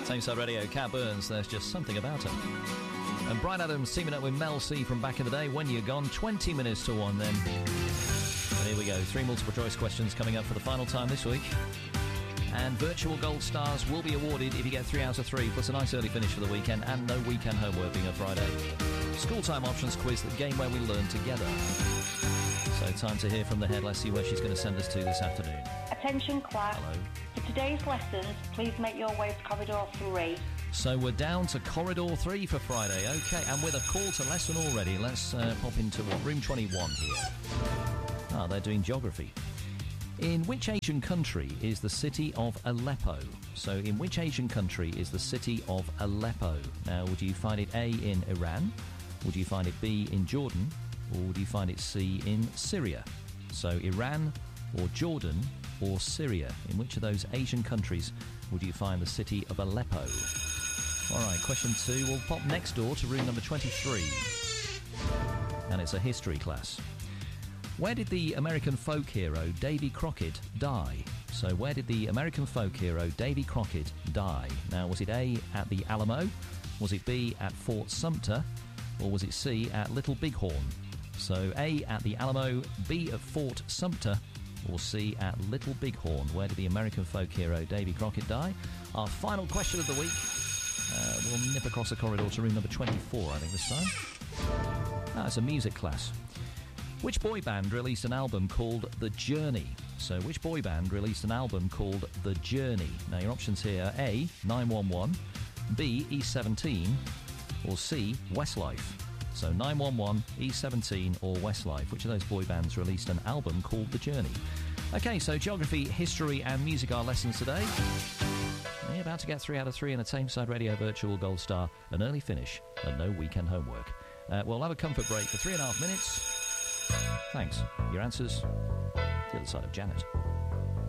Tameside Radio, Cat Burns, there's just something about it. And Bryan Adams teaming up with Mel C from back in the day, When You're Gone, 20 minutes to 1 then. And here we go, 3 multiple choice questions coming up for the final time this week. And virtual gold stars will be awarded if you get 3 out of 3, plus a nice early finish for the weekend and no weekend homework being a Friday. School time options quiz, the game where we learn together. So time to hear from the head. Let's see where she's going to send us to this afternoon. Attention class. Hello. For today's lessons, please make your way to corridor 3. So we're down to corridor 3 for Friday. OK, and with a call to lesson already, let's pop into room 21 here. Ah, they're doing geography. In which Asian country is the city of Aleppo? So in which Asian country is the city of Aleppo? Now, would you find it A, in Iran? Would you find it B, in Jordan? Or would you find it C, in Syria? So Iran or Jordan or Syria? In which of those Asian countries would you find the city of Aleppo? All right, question 2. We'll pop next door to room number 23. And it's a history class. Where did the American folk hero Davy Crockett die? So where did the American folk hero Davy Crockett die? Now, was it A, at the Alamo? Was it B, at Fort Sumter? Or was it C, at Little Bighorn? So A, at the Alamo, B, at Fort Sumter, or C, at Little Bighorn. Where did the American folk hero Davy Crockett die? Our final question of the week. We'll nip across the corridor to room number 24, I think, this time. It's a music class. Which boy band released an album called The Journey? So which boy band released an album called The Journey? Now, your options here are A, 911, B, E17, or C, Westlife. So 911, E17 or Westlife. Which of those boy bands released an album called The Journey? OK, so geography, history and music are lessons today. You're about to get 3 out of 3 in a Tameside Radio Virtual Gold Star, an early finish and no weekend homework. We'll have a comfort break for 3.5 minutes. Thanks. Your answers, the other side of Janet.